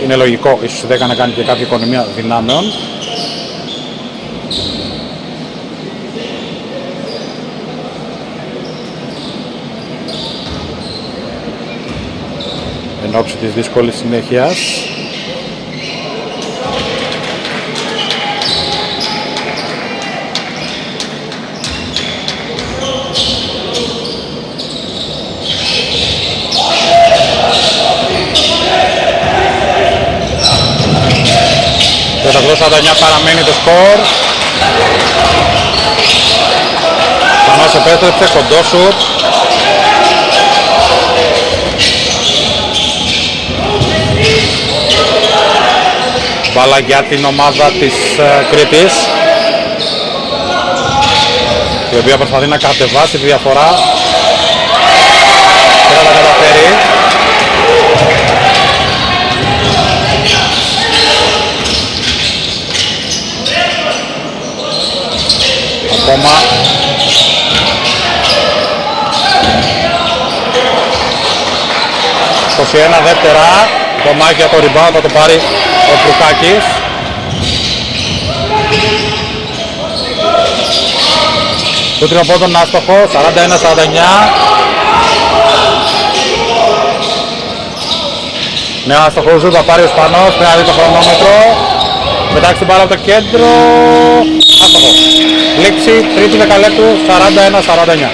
είναι λογικό ίσως η 10 να κάνει και κάποια οικονομία δυνάμεων. Εν ώψη της δύσκολης συνέχειας. Το 49 παραμένει το σκορ. Πανός επέστρεψε, κοντό σουτ. Μπάλα για την ομάδα της Κρήτης, η οποία προσπαθεί να κατεβάσει τη διαφορά και να τα καταφέρει. Ακόμα 21 δεύτερα. Το μάχη για το rebound θα το πάρει ο Προυκάκης. Το τριοπόντων άστοχο, 41-49. Ναι, άστοχο ζου, θα πάρει ο Σπανός, πρέπει να δει το χρονόμετρο. Πετάξει την μπάλα από το κέντρο. Άστοχο. Λήξη, τρίτη δεκαλέπτου, 41-49.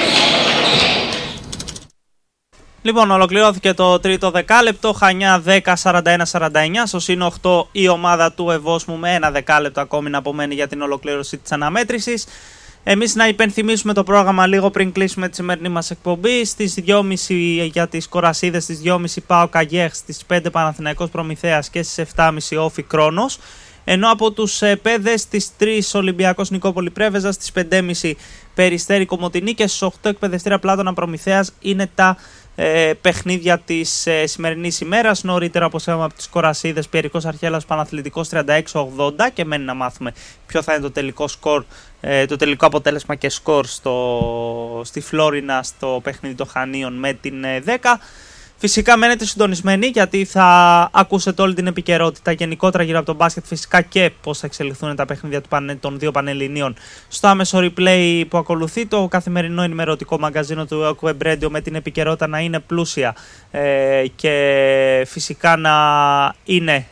Λοιπόν, ολοκληρώθηκε το τρίτο δεκάλεπτο, Χανιά 10, 41-49, στο συν 8 η ομάδα του Ευόσμου με ένα δεκάλεπτο ακόμη να απομένει για την ολοκλήρωση της αναμέτρησης. Εμείς να υπενθυμίσουμε το πρόγραμμα λίγο πριν κλείσουμε τη σημερινή μας εκπομπή. Στις 2.30 για τις Κορασίδες, στις 2.30 ΠΑΟΚ Αγιέχ, στις 5 Παναθηναϊκός Προμηθέας και στις 7.30 Όφη Κρόνος. Ενώ από τους Πέδες στις 3 Ολυμπιακός Νικόπολη Πρέβεζα, στις 5.30 Περιστέρι Κομοτηνή και στις 8 Εκπαιδευτήρα Πλάτωνα Προμηθέας είναι τα παιχνίδια της σημερινής ημέρας. Νωρίτερα, όπως είπαμε, από τις Κορασίδες, Πιερικός Αρχέλας Παναθλητικός 36-80 και μένει να μάθουμε ποιο θα είναι το τελικό σκορ, το τελικό αποτέλεσμα και σκορ στη Φλόρινα στο παιχνίδι των Χανίων με την 10. Φυσικά μένετε συντονισμένοι γιατί θα ακούσετε όλη την επικαιρότητα γενικότερα γύρω από τον μπάσκετ, φυσικά και πώς θα εξελιχθούν τα παιχνίδια των δύο πανελληνίων στο άμεσο replay που ακολουθεί, το καθημερινό ενημερωτικό μαγκαζίνο του Web Radio με την επικαιρότητα να είναι πλούσια και φυσικά να είναι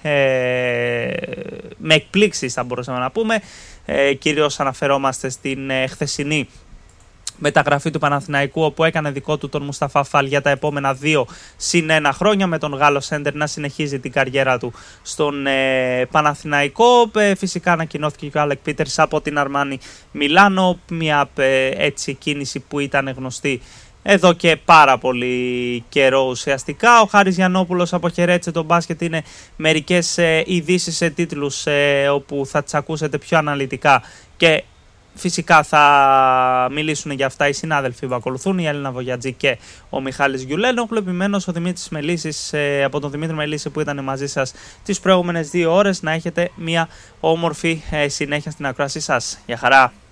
με εκπλήξεις, θα μπορούσαμε να πούμε. Κυρίως αναφερόμαστε στην χθεσινή μεταγραφή του Παναθηναϊκού, όπου έκανε δικό του τον Μουσταφά Φαλ για τα επόμενα 2+1 χρόνια, με τον Γάλλο Σέντερ να συνεχίζει την καριέρα του στον Παναθηναϊκό. Φυσικά ανακοινώθηκε και ο Άλεκ Πίτερς από την Αρμάνι Μιλάνο, μια έτσι κίνηση που ήταν γνωστή εδώ και πάρα πολύ καιρό ουσιαστικά. Ο Χάρης Γιαννόπουλος αποχαιρέτησε τον μπάσκετ, είναι μερικές ειδήσεις σε τίτλους όπου θα τις ακούσετε πιο αναλυτικά και φυσικά θα μιλήσουν για αυτά οι συνάδελφοι που ακολουθούν, η Έλληνα Βογιατζή και ο Μιχάλης Γιουλένογλου. Επιμένως ο Δημήτρης Μελίσης, από τον Δημήτρη Μελίση που ήταν μαζί σας τις προηγούμενες 2 ώρες, να έχετε μια όμορφη συνέχεια στην ακρόασή σας. Γεια χαρά!